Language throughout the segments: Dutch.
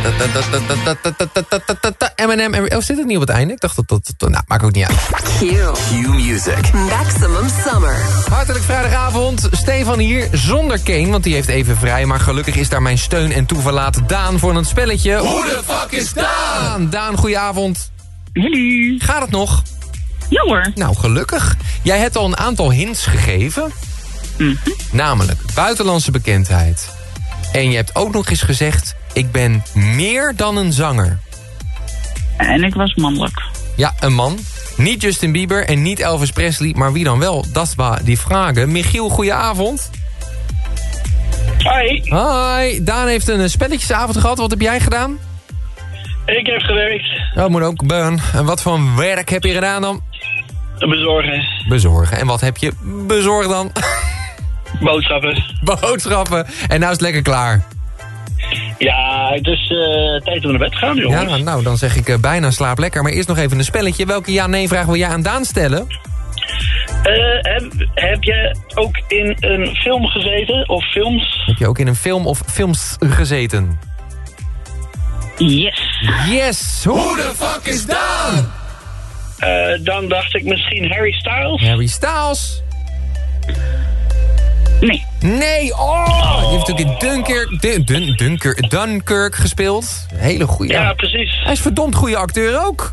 Eminem. Oh, zit het niet op het einde? Ik dacht dat... Nou, maakt ook niet uit. Q Music. Maximum Summer. Hartelijk vrijdagavond. Stefan hier, zonder Kane, want die heeft even vrij. Maar gelukkig is daar mijn steun en toeverlaat Daan voor een spelletje. Hoe de fuck is Daan? Daan, goedenavond. Hallo. Gaat het nog? Ja hoor. Nou, gelukkig. Jij hebt al een aantal hints gegeven. Namelijk buitenlandse bekendheid. En je hebt ook nog eens gezegd... ik ben meer dan een zanger. En ik was mannelijk. Ja, een man. Niet Justin Bieber en niet Elvis Presley, maar wie dan wel? Dat was die vragen. Michiel, goedenavond. Hoi, Hoi. Daan heeft een spelletjesavond gehad. Wat heb jij gedaan? ik heb gewerkt. Dat moet ook, Ben. En wat voor werk heb je gedaan dan? Bezorgen. Bezorgen. En wat heb je bezorgd dan? Boodschappen. Boodschappen. En nou is het lekker klaar. Ja, het is tijd om naar bed te gaan, jongens. Ja, nou, dan zeg ik bijna slaap lekker. Maar eerst nog even een spelletje. Welke ja-nee-vraag wil jij aan Daan stellen? Heb je ook in een film gezeten? Of films? Heb je ook in een film of films gezeten? Yes. Yes! Hoe de fuck is Daan? Dan dacht ik misschien Harry Styles. Harry Styles. Nee. Nee, oh! Die heeft natuurlijk in Dunkirk gespeeld. Hele goede. Ja, precies. Hij is verdomd goede acteur ook.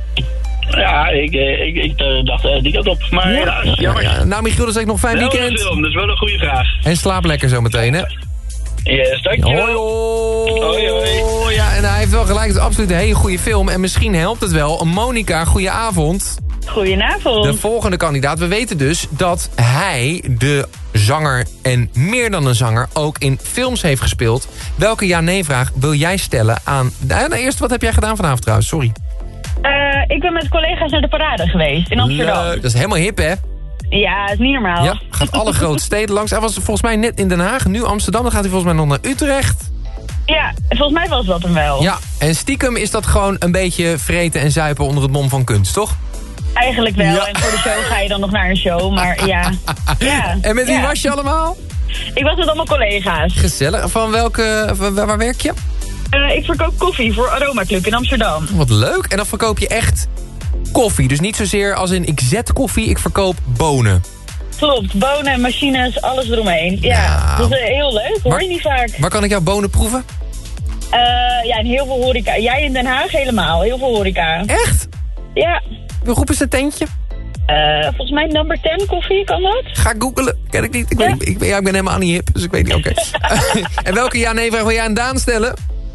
Ja, ik dacht die kant op. Maar helaas, jammer. Ja. Nou, Michiel, dan zeg ik nog fijn Wel weekend. een film, dat is wel een goede vraag. En slaap lekker zo meteen, hè? Yes, dankjewel. Hoi, Hoi, hoi. Ja, en hij heeft wel gelijk. Het is absoluut een hele goede film. En misschien helpt het wel. Monica, goeie avond. Goedenavond. De volgende kandidaat. We weten dus dat hij, de zanger en meer dan een zanger, ook in films heeft gespeeld. Welke ja-nee-vraag wil jij stellen aan... Nou, eerst, wat heb jij gedaan vanavond trouwens? Sorry. Ik ben met collega's naar de parade geweest in Amsterdam. Leuk. Dat is helemaal hip, hè? Ja, is niet normaal. Ja, gaat alle grote steden langs. Hij was volgens mij net in Den Haag, nu Amsterdam. Dan gaat hij volgens mij nog naar Utrecht. Ja, volgens mij was dat hem wel. Ja, en stiekem is dat gewoon een beetje vreten en zuipen onder het mom van kunst, toch? Eigenlijk wel. Ja. En voor de show ga je dan nog naar een show, maar ja. En met wie was je allemaal? Ik was met allemaal collega's. Gezellig. Van welke... Waar werk je? Ik verkoop koffie voor Aroma Club in Amsterdam. Wat leuk. En dan verkoop je echt koffie. Dus niet zozeer als in ik zet koffie, ik verkoop bonen. Klopt, bonen, machines, alles eromheen. Ja, dat is heel leuk, hoor je niet vaak. Waar kan ik jouw bonen proeven? Ja, en heel veel horeca. Jij in Den Haag helemaal, heel veel horeca. Echt? Ja. Hoe goed is het tentje? Volgens mij number 10 koffie, kan dat? Ga googlen. Ken ik niet. Ik ben helemaal niet hip, dus ik weet niet. Oké. En welke ja-nee-vraag wil jij aan Daan stellen?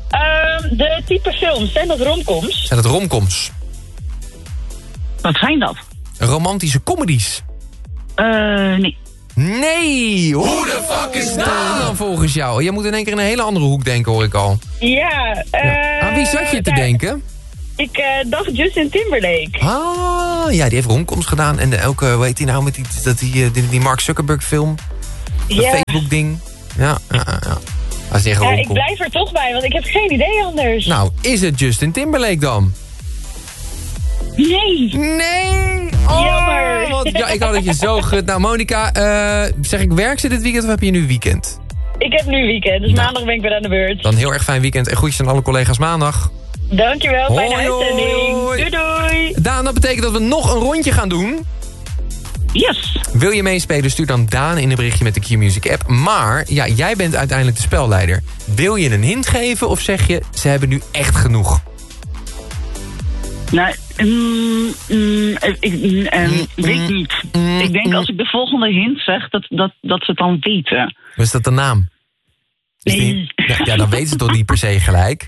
De type films, zijn dat romcoms? Zijn het romcoms? Wat zijn dat? Romantische comedies? Nee. Nee! Hoe de fuck is dat dan volgens jou? Je moet in één keer in een hele andere hoek denken, hoor ik al. Ja. Aan wie zat je te denken? Ik dacht Justin Timberlake. Ah, ja, die heeft romcoms gedaan. En elke, hoe heet die nou, met die Mark Zuckerberg film? Dat Facebook ding. Ja. Dat is echt een romcom. Ik blijf er toch bij, want ik heb geen idee anders. Nou, is het Justin Timberlake dan? Nee. Nee! Jammer. Ja, ik had het je zo goed. Nou, Monica, zeg ik werk ze dit weekend of heb je nu weekend? Ik heb nu weekend, dus maandag ben ik weer aan de beurt. Dan heel erg fijn weekend en groetjes aan alle collega's maandag. Dankjewel, fijne uitzending. Hoi. Doei. Daan, dat betekent dat we nog een rondje gaan doen. Yes. Wil je meespelen, stuur dan Daan in een berichtje met de Q-Music app. Maar, ja, jij bent uiteindelijk de spelleider. Wil je een hint geven of zeg je, ze hebben nu echt genoeg? Nou, ik weet niet. Ik denk als ik de volgende hint zeg, dat ze het dan weten. Wat is dat de naam? Is Nee. Ja, dan weten ze toch niet per se gelijk?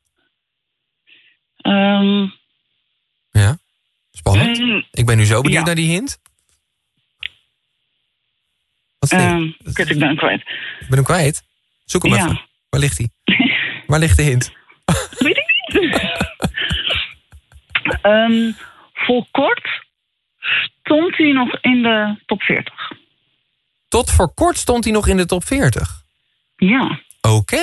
Ja, spannend. Ik ben nu zo benieuwd naar die hint. Wat is dit? Ik ben hem kwijt. Ik ben hem kwijt. Zoek hem Ja. even. Waar ligt hij? Waar ligt de hint? Weet ik niet. Voor kort stond hij nog in de top 40. Tot voor kort stond hij nog in de top 40. Ja. Oké.